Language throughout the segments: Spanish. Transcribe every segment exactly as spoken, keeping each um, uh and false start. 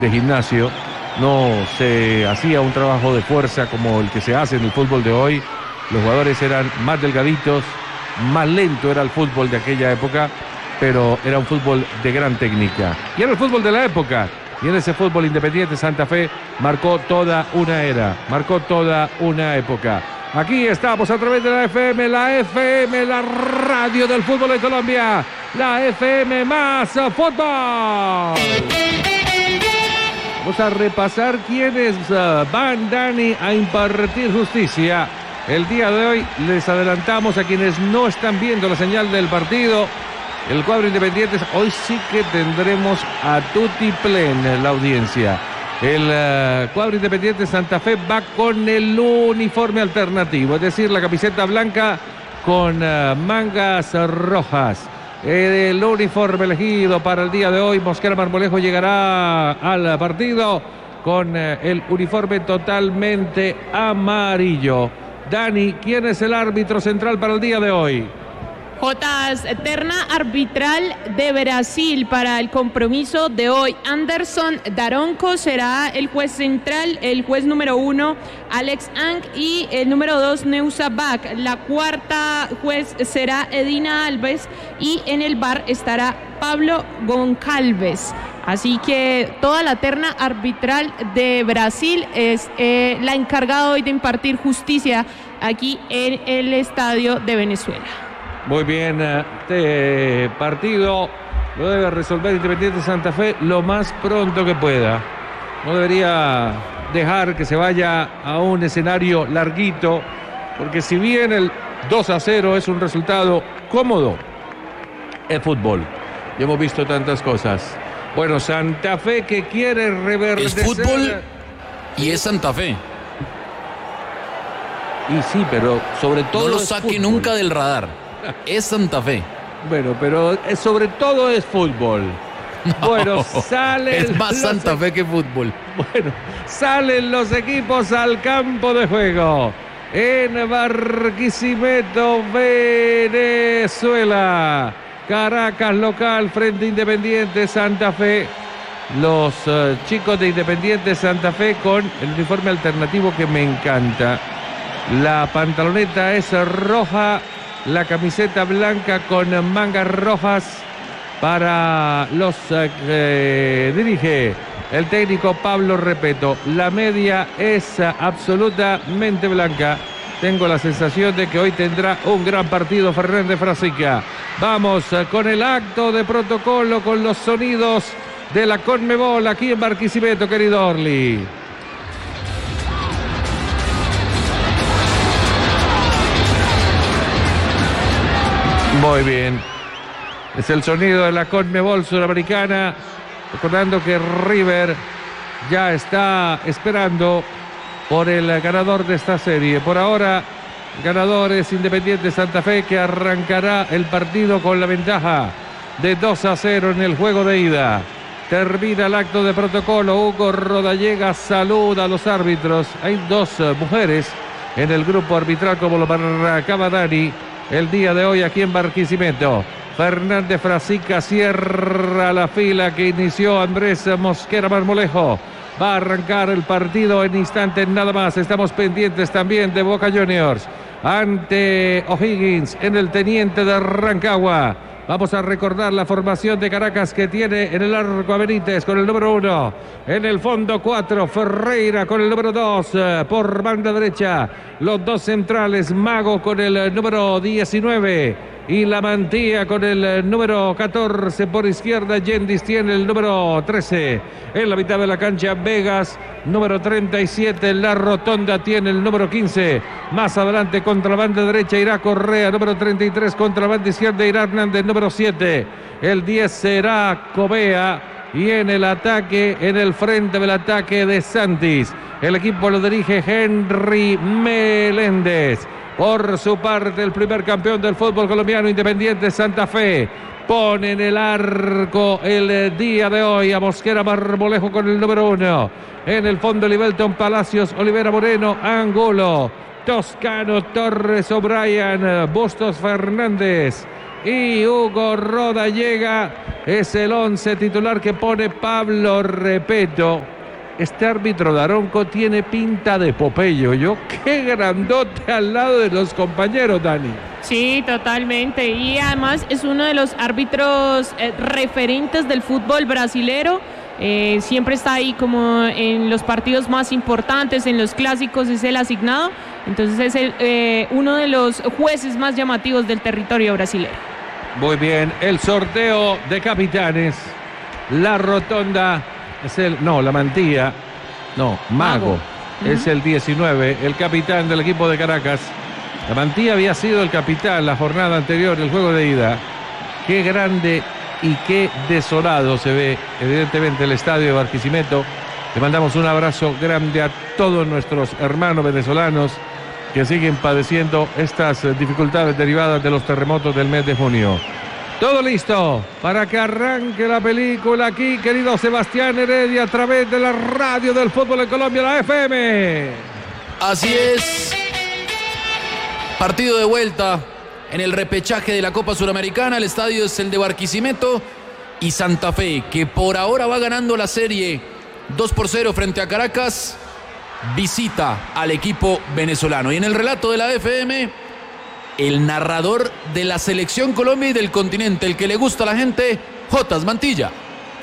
de gimnasio, no se hacía un trabajo de fuerza como el que se hace en el fútbol de hoy. Los jugadores eran más delgaditos, más lento era el fútbol de aquella época, pero era un fútbol de gran técnica. Y era el fútbol de la época. Y en ese fútbol Independiente Santa Fe marcó toda una era, marcó toda una época. Aquí estamos a través de la F M, la F M, la radio del fútbol de Colombia, la F M más fútbol. Vamos a repasar quiénes uh, van, Dani, a impartir justicia. El día de hoy les adelantamos a quienes no están viendo la señal del partido. El cuadro Independiente, hoy sí que tendremos a tutti plen la audiencia. El uh, cuadro Independiente Santa Fe va con el uniforme alternativo, es decir, la camiseta blanca con uh, mangas rojas. El uniforme elegido para el día de hoy, Mosquera Marmolejo llegará al partido con uh, el uniforme totalmente amarillo. Dani, ¿quién es el árbitro central para el día de hoy? Jotas, terna arbitral de Brasil para el compromiso de hoy. Anderson Daronco será el juez central, el juez número uno, Alex Ang, y el número dos, Neusa Bach. La cuarta juez será Edina Alves y en el V A R estará Pablo Goncalves. Así que toda la terna arbitral de Brasil es eh, la encargada hoy de impartir justicia aquí en el Estadio de Venezuela. Muy bien, este partido lo debe resolver Independiente Santa Fe lo más pronto que pueda. No debería dejar que se vaya a un escenario larguito, porque si bien el dos a cero es un resultado cómodo, es fútbol. Ya hemos visto tantas cosas. Bueno, Santa Fe que quiere reverdecer. Es fútbol y es Santa Fe. Y sí, pero sobre todo no lo es saque fútbol. Nunca del radar. Es Santa Fe. Bueno, pero sobre todo es fútbol. No, bueno, sale. Es más los, Santa Fe que fútbol. Bueno, salen los equipos al campo de juego. En Barquisimeto, Venezuela. Caracas local frente a Independiente Santa Fe. Los uh, chicos de Independiente Santa Fe con el uniforme alternativo que me encanta. La pantaloneta es roja. La camiseta blanca con mangas rojas para los que eh, dirige el técnico Pablo Repeto. La media es absolutamente blanca. Tengo la sensación de que hoy tendrá un gran partido Fernández Frasica. Vamos con el acto de protocolo, con los sonidos de la Conmebol aquí en Barquisimeto, querido Orly. Muy bien. Es el sonido de la Conmebol Sudamericana. Recordando que River ya está esperando por el ganador de esta serie. Por ahora, ganador es Independiente Santa Fe, que arrancará el partido con la ventaja de dos a cero en el juego de ida. Termina el acto de protocolo. Hugo Rodallega saluda a los árbitros. Hay dos mujeres en el grupo arbitral, como lo marcaba Dani el día de hoy aquí en Barquisimeto. Fernández Frasica cierra la fila que inició Andrés Mosquera Marmolejo. Va a arrancar el partido en instantes nada más. Estamos pendientes también de Boca Juniors ante O'Higgins en el Teniente de Rancagua. Vamos a recordar la formación de Caracas, que tiene en el arco a Benítez con el número uno. En el fondo cuatro, Ferreira con el número dos. Por banda derecha, los dos centrales, Mago con el número diecinueve. Y la Mantilla con el número catorce. Por izquierda, Yendis tiene el número trece. En la mitad de la cancha, Vegas, número treinta y siete. La Rotonda tiene el número quince. Más adelante, contra la banda derecha, irá Correa, número treinta y tres. Contra la banda izquierda, irá Hernández, número siete. El diez será Cobea. Y en el ataque, en el frente del ataque de Santis, el equipo lo dirige Henry Meléndez. Por su parte, el primer campeón del fútbol colombiano, Independiente Santa Fe, pone en el arco el día de hoy a Mosquera Marmolejo con el número uno. En el fondo, Libelton Palacios, Olivera Moreno, Angulo, Toscano, Torres, O'Brien, Bustos Fernández. y Hugo Rodallega. Es el once titular que pone Pablo Repeto. Este árbitro Daronco tiene pinta de Popeye, yo qué grandote al lado de los compañeros, Dani. Sí, totalmente. Y además es uno de los árbitros eh, referentes del fútbol brasilero. Eh, siempre está ahí como en los partidos más importantes, en los clásicos es el asignado. Entonces es el, eh, uno de los jueces más llamativos del territorio brasilero. Muy bien, el sorteo de capitanes. La rotonda es el... No, la mantilla. No, Mago. Mago. Es el diecinueve, el capitán del equipo de Caracas. La mantilla había sido el capitán la jornada anterior, el juego de ida. Qué grande y qué desolado se ve, evidentemente, el estadio de Barquisimeto. Le mandamos un abrazo grande a todos nuestros hermanos venezolanos que siguen padeciendo estas dificultades derivadas de los terremotos del mes de junio. Todo listo para que arranque la película aquí, querido Sebastián Heredia, a través de la radio del fútbol en Colombia, la F M. Así es. Partido de vuelta en el repechaje de la Copa Suramericana. El estadio es el de Barquisimeto y Santa Fe, que por ahora va ganando la serie dos por cero frente a Caracas, visita al equipo venezolano. Y en el relato de la F M, el narrador de la Selección Colombia y del continente, el que le gusta a la gente, Jotas Mantilla.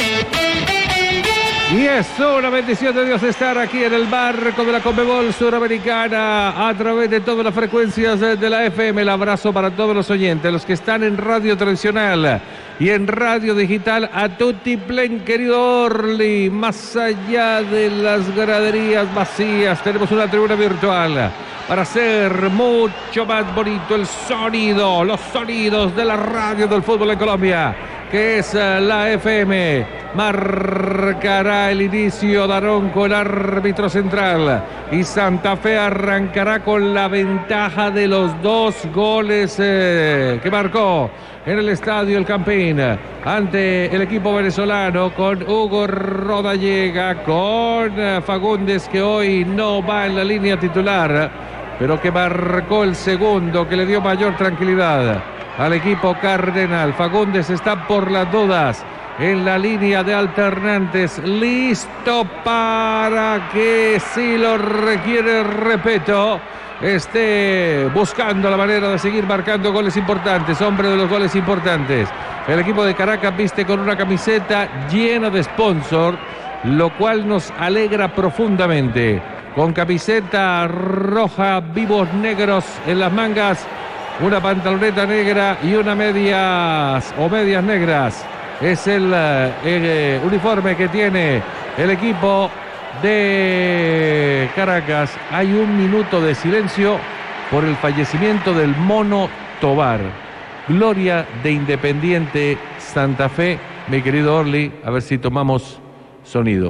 Y es una bendición de Dios estar aquí en el barco de la Conmebol Suramericana a través de todas las frecuencias de la F M. El abrazo para todos los oyentes, los que están en radio tradicional y en radio digital. A tutti plen, querido Orly. Más allá de las graderías vacías, tenemos una tribuna virtual para hacer mucho más bonito el sonido, los sonidos de la radio del fútbol en Colombia, que es la F M. Marcará el inicio Daronco, el árbitro central, y Santa Fe arrancará con la ventaja de los dos goles eh, que marcó en el estadio El Campín ante el equipo venezolano, con Hugo Rodallega, con Fagundes, que hoy no va en la línea titular, pero que marcó el segundo, que le dio mayor tranquilidad al equipo cardenal. Fagundes está por las dudas en la línea de alternantes, listo para que, si lo requiere Repeto, esté buscando la manera de seguir marcando goles importantes, hombre de los goles importantes. El equipo de Caracas viste con una camiseta llena de sponsor, lo cual nos alegra profundamente. Con camiseta roja, vivos negros en las mangas, una pantaloneta negra y una medias o medias negras. Es el, el, el uniforme que tiene el equipo de Caracas. Hay un minuto de silencio por el fallecimiento del Mono Tobar. Gloria de Independiente Santa Fe. Mi querido Orly, a ver si tomamos sonido.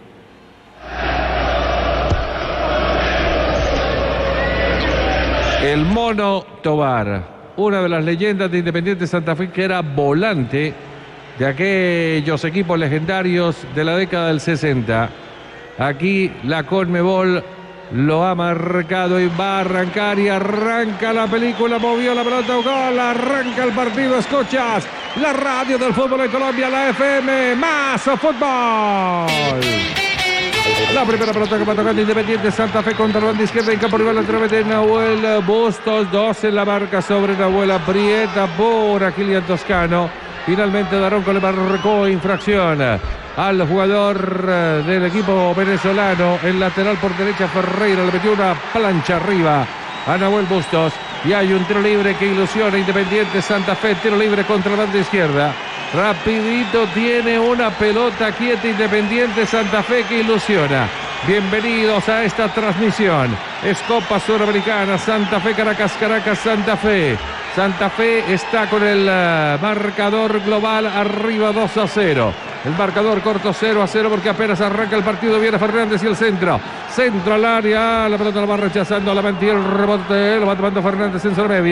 El Mono Tobar, una de las leyendas de Independiente Santa Fe, que era volante de aquellos equipos legendarios de la década del sesenta. Aquí la Conmebol lo ha marcado y va a arrancar, y arranca la película, movió la pelota, gol, arranca el partido. Escuchas la radio del fútbol en Colombia, la F M, más fútbol. La primera pelota que va tocando Independiente Santa Fe contra la banda izquierda, en campo rival, a través de Nahuel Bustos, dos en la marca sobre Nahuel, aprieta por Kilian Toscano. Finalmente Daronco le marcó infracción al jugador del equipo venezolano. El lateral por derecha, Ferreira, le metió una plancha arriba a Nahuel Bustos. Y hay un tiro libre que ilusiona Independiente Santa Fe. Tiro libre contra la banda izquierda. Rapidito tiene una pelota quieta Independiente Santa Fe que ilusiona. Bienvenidos a esta transmisión. Es Copa Suramericana. Santa Fe, Caracas, Caracas, Santa Fe. Santa Fe está con el uh, marcador global arriba dos a cero. El marcador corto cero a cero porque apenas arranca el partido. Viene Fernández y el centro. Centro al área. La pelota la va rechazando a la Mantilla. El rebote lo va tomando Fernández en zona media.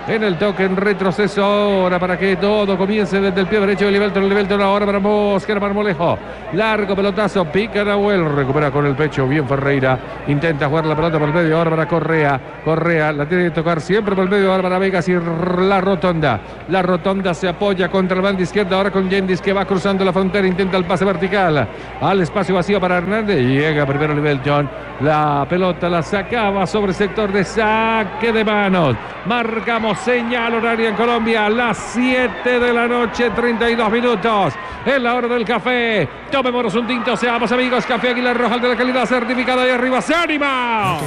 en el toque en retroceso ahora para que todo comience desde el pie derecho de Livelton. Livelton ahora para Mosquera Marmolejo. Largo pelotazo, pica Nahuel, recupera con el pecho bien Ferreira. Intenta jugar la pelota por el medio ahora para Correa. Correa la tiene que tocar siempre por el medio ahora para Vegas y la rotonda. La rotonda se apoya contra el banda izquierda ahora con Yendis que va cruzando la frontera. Intenta el pase vertical al espacio vacío para Hernández. Llega primero Livelton. La pelota la sacaba sobre el sector de saque de manos. Marcamos señal horaria en Colombia, las siete de la noche, treinta y dos minutos. Es la hora del café. Tomémonos un tinto, seamos amigos. Café Águila Roja, de la calidad certificada de arriba. ¡Se anima!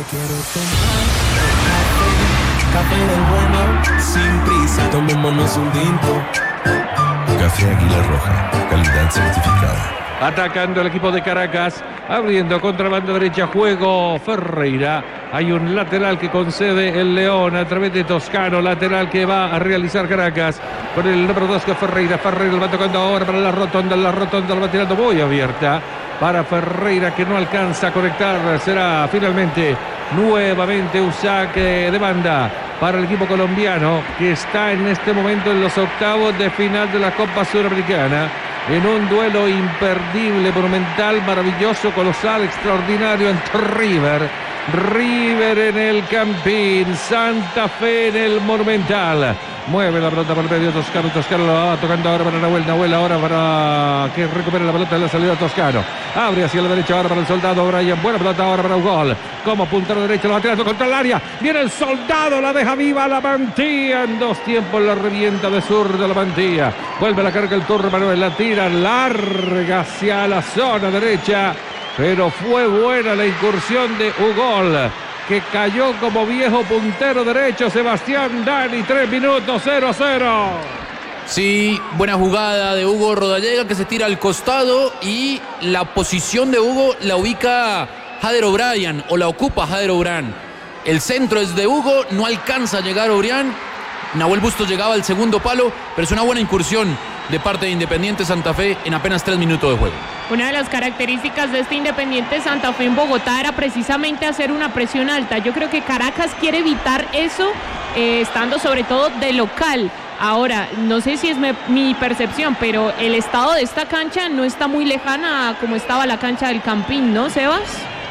Café del bueno, sin prisa, tomémonos un tinto. Café Águila Roja, calidad certificada. Atacando el equipo de Caracas, abriendo contra banda derecha, juego Ferreira. Hay un lateral que concede el León a través de Toscano, lateral que va a realizar Caracas con el número dos que Ferreira. Ferreira lo va tocando ahora para la rotonda, la rotonda lo va tirando muy abierta para Ferreira que no alcanza a conectar. Será finalmente nuevamente un saque de banda para el equipo colombiano que está en este momento en los octavos de final de la Copa Suramericana. En un duelo imperdible, monumental, maravilloso, colosal, extraordinario entre River. River en el Campín, Santa Fe en el Monumental. Mueve la pelota por el medio Toscano. Toscano lo va tocando ahora para Nahuel. Nahuel ahora para que recupere la pelota de la salida Toscano. Abre hacia la derecha ahora para el soldado Brian. Buena pelota ahora para Ugol. Como puntero derecho lo va tirando contra el área. Viene el soldado, la deja viva la Mantilla. En dos tiempos la revienta de zurda la Mantilla. Vuelve la carga el turno Manuel. La tira larga hacia la zona derecha. Pero fue buena la incursión de Ugol, que cayó como viejo puntero derecho. Sebastián Dani, tres minutos, cero a cero. Sí, buena jugada de Hugo Rodallega que se tira al costado y la posición de Hugo la ubica Jader O'Brien o la ocupa Jader O'Brien. El centro es de Hugo, no alcanza a llegar O'Brien. Nahuel Bustos llegaba al segundo palo, pero es una buena incursión de parte de Independiente Santa Fe en apenas tres minutos de juego. Una de las características de este Independiente Santa Fe en Bogotá era precisamente hacer una presión alta. Yo creo que Caracas quiere evitar eso, eh, estando sobre todo de local. Ahora, no sé si es me, mi percepción, pero el estado de esta cancha no está muy lejana a como estaba la cancha del Campín, ¿no, Sebas?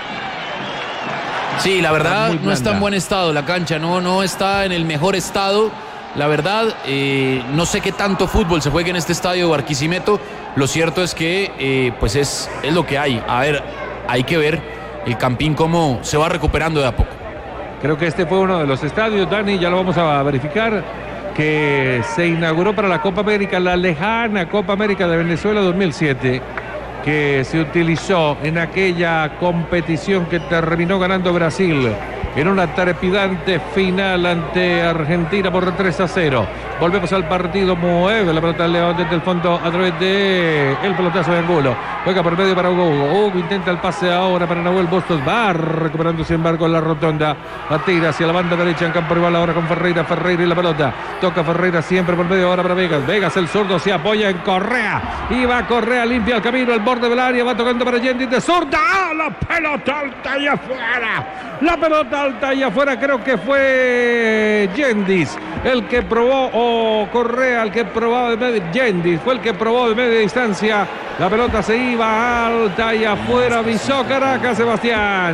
Sí, la verdad no está en buen estado la cancha, no, no está en el mejor estado. La verdad, eh, no sé qué tanto fútbol se juega en este estadio de Barquisimeto. Lo cierto es que eh, pues es, es lo que hay. A ver, hay que ver el Campín cómo se va recuperando de a poco. Creo que este fue uno de los estadios, Dani, ya lo vamos a verificar, que se inauguró para la Copa América, la lejana Copa América de Venezuela dos mil siete, que se utilizó en aquella competición que terminó ganando Brasil en una trepidante final ante Argentina por tres a cero. Volvemos al partido, mueve la pelota del León desde el fondo a través de el pelotazo de Angulo. Juega por medio para Hugo. Hugo, Hugo intenta el pase ahora para Nahuel Bustos. Va recuperando sin embargo en la rotonda. La tira hacia la banda derecha en campo rival ahora con Ferreira. Ferreira y la pelota. Toca Ferreira siempre por medio ahora para Vegas. Vegas el zurdo se apoya en Correa. Y va Correa, limpia el camino, el borde del área. Va tocando para Yendis de zurda. ¡Ah! La pelota alta y afuera. La pelota alta y afuera, creo que fue Yendis el que probó, o Correa el que probaba de media, Yendis fue el que probó de media distancia. La pelota se iba alta y afuera, avisó Caracas, Sebastián.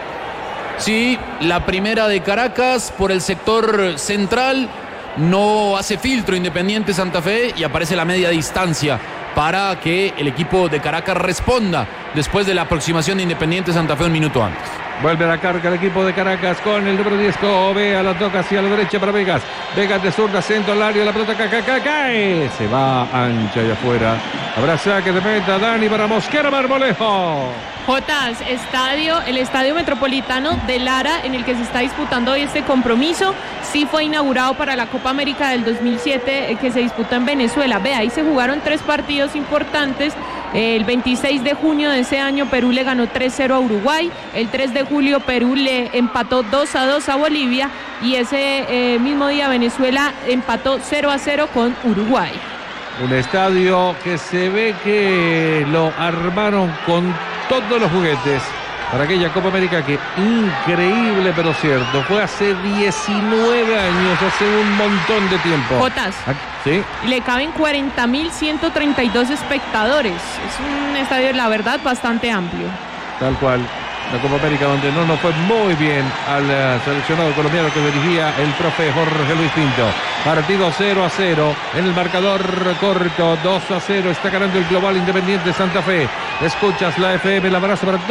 Sí, la primera de Caracas por el sector central, no hace filtro Independiente Santa Fe y aparece la media distancia para que el equipo de Caracas responda después de la aproximación de Independiente Santa Fe un minuto antes. Vuelve a la carga el equipo de Caracas con el número diez, Covea, la toca hacia la derecha para Vegas. Vegas de zurda, centro al área, la pelota cae, cae, cae. Se va ancha y afuera. Habrá saque de meta, Dani para Mosquera Marmolejo. Jotas, estadio, el Estadio Metropolitano de Lara, en el que se está disputando hoy este compromiso, sí fue inaugurado para la Copa América del dos mil siete, que se disputó en Venezuela. Ve, ahí se jugaron tres partidos importantes. El veintiséis de junio de ese año Perú le ganó tres cero a Uruguay. El tres de julio Perú le empató dos a dos a Bolivia. Y ese eh, mismo día Venezuela empató cero a cero con Uruguay. Un estadio que se ve que lo armaron con todos los juguetes. para aquella Copa América que, increíble pero cierto, fue hace diecinueve años, hace un montón de tiempo. Jotas. ¿Sí? Le caben cuarenta mil ciento treinta y dos espectadores. Es un estadio, la verdad, bastante amplio. Tal cual. La Copa América donde no nos fue muy bien al uh, seleccionado colombiano que dirigía el profe Jorge Luis Pinto. Partido cero a cero en el marcador corto, dos a cero está ganando el Global Independiente Santa Fe. Escuchas la F M, el abrazo para todos.